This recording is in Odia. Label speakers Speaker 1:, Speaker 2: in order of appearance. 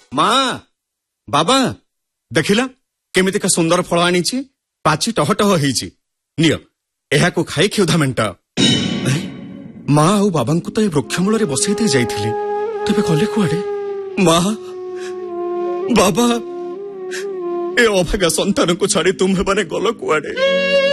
Speaker 1: ମା ବାବା ଦେଖିଲା କେମିତିକା ସୁନ୍ଦର ଫଳ ଆଣିଛି, ପାଚି ଟହଟହ ହେଇଛି। ନିଅ ଏହାକୁ ଖାଇ କ୍ଷୁଧା ମେଣ୍ଟାଅ। ମା ଆଉ ବାବାଙ୍କୁ ତ ଏ ବୃକ୍ଷ ମୂଳରେ ବସେଇ ଦେଇ ଯାଇଥିଲି, ତେବେ ଗଲେ କୁଆଡେ? ମା ବାବା, ଏ ଅଭାଗା ସନ୍ତାନକୁ ଛାଡି ତୁମ୍ଭେମାନେ ଗଲ କୁଆଡେ?